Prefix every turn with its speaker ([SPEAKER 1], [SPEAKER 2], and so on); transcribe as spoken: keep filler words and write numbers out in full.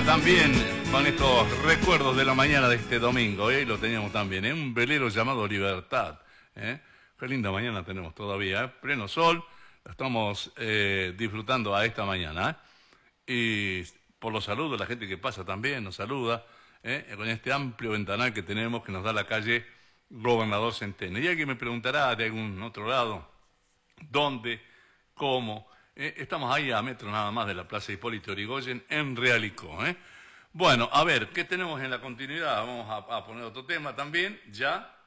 [SPEAKER 1] también con estos recuerdos de la mañana de este domingo, ¿eh? Lo teníamos también, ¿eh? Un velero llamado Libertad, ¿eh? Qué linda mañana tenemos todavía, ¿eh? Pleno sol, la estamos eh, disfrutando a esta mañana, ¿eh? Y por los saludos, la gente que pasa también nos saluda, ¿eh? Con este amplio ventanal que tenemos que nos da la calle Gobernador Centeno. Y alguien me preguntará de algún otro lado, ¿dónde? ¿Cómo? Eh, estamos ahí a metro nada más de la Plaza Hipólito Yrigoyen en Realicó, ¿eh? Bueno, a ver, ¿qué tenemos en la continuidad? Vamos a, a poner otro tema también, ya.